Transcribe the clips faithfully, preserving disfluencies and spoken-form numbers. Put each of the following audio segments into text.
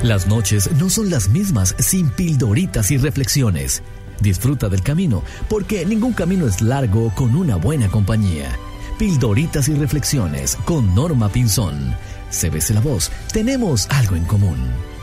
Las noches no son las mismas sin pildoritas y reflexiones. Disfruta del camino, porque ningún camino es largo con una buena compañía. Pildoritas y reflexiones con Norma Pinzón. C B C La Voz, tenemos algo en común.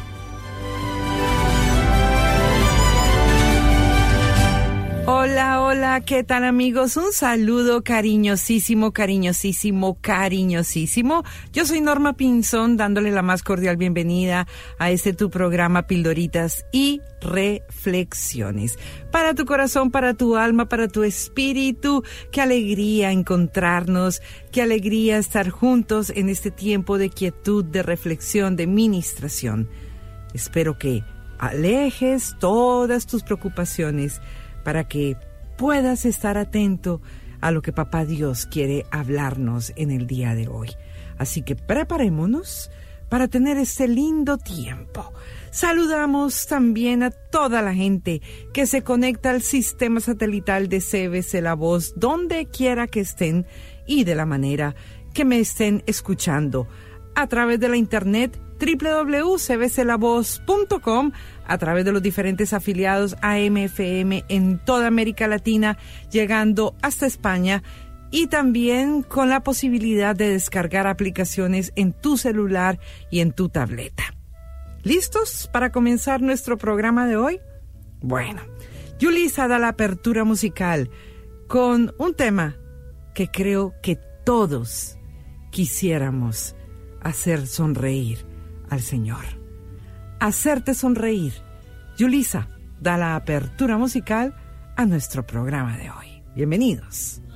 Hola, hola, ¿qué tal amigos? Un saludo cariñosísimo, cariñosísimo, cariñosísimo. Yo soy Norma Pinzón, dándole la más cordial bienvenida a este tu programa Pildoritas y Reflexiones. Para tu corazón, para tu alma, para tu espíritu, qué alegría encontrarnos, qué alegría estar juntos en este tiempo de quietud, de reflexión, de ministración. Espero que alejes todas tus preocupaciones para que puedas estar atento a lo que Papá Dios quiere hablarnos en el día de hoy. Así que preparémonos para tener este lindo tiempo. Saludamos también a toda la gente que se conecta al sistema satelital de C B C La Voz, donde quiera que estén y de la manera que me estén escuchando. A través de la internet doble u doble u doble u punto c b c la voz punto com, a través de los diferentes afiliados A M F M en toda América Latina, llegando hasta España, y también con la posibilidad de descargar aplicaciones en tu celular y en tu tableta. ¿Listos para comenzar nuestro programa de hoy? Bueno, Yulisa da la apertura musical con un tema que creo que todos quisiéramos hacer sonreír al Señor. Hacerte sonreír. Yulisa da la apertura musical a nuestro programa de hoy. Bienvenidos.